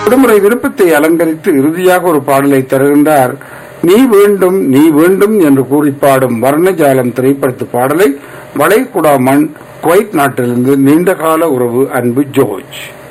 விடுமுறை விருப்பத்தை அலங்கரித்து இறுதியாக ஒரு பாடலை தருகின்றார். நீ வேண்டும் நீ வேண்டும் என்று கூறி பாடும் வர்ணஜாலம் திரைப்படத்து பாடலை வளைகுடா மண் குவைத் நாட்டிலிருந்து நீண்டகால உறவு அன்பு ஜோர்ஜ்.